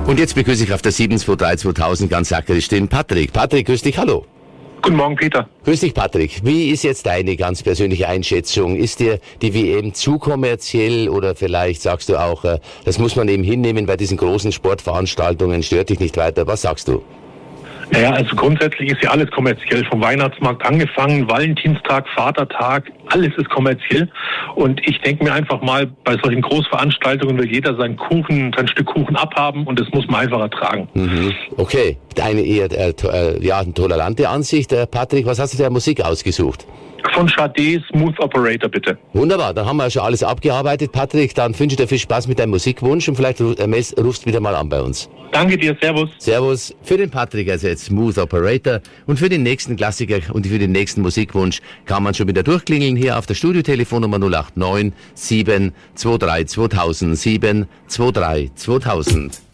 Und jetzt begrüße ich auf der 723-2000 ganz aktuell den Patrick. Patrick, grüß dich, hallo. Guten Morgen, Peter. Grüß dich, Patrick. Wie ist jetzt deine ganz persönliche Einschätzung? Ist dir die WM zu kommerziell oder vielleicht sagst du auch, das muss man eben hinnehmen bei diesen großen Sportveranstaltungen, stört dich nicht weiter? Was sagst du? Naja, also grundsätzlich ist ja alles kommerziell, vom Weihnachtsmarkt angefangen, Valentinstag, Vatertag, alles ist kommerziell. Und ich denke mir einfach mal, bei solchen Großveranstaltungen will jeder sein Stück Kuchen abhaben und das muss man einfach ertragen. Mhm. Okay, eine eher eine tolerante Ansicht. Patrick, was hast du der Musik ausgesucht? Von Sade, Smooth Operator, bitte. Wunderbar, dann haben wir schon alles abgearbeitet. Patrick, dann wünsche ich dir viel Spaß mit deinem Musikwunsch und vielleicht rufst wieder mal an bei uns. Danke dir, servus. Servus. Für den Patrick also jetzt Smooth Operator und für den nächsten Klassiker und für den nächsten Musikwunsch kann man schon wieder durchklingeln hier auf der Studiotelefonnummer 089 723 2000 723 2000.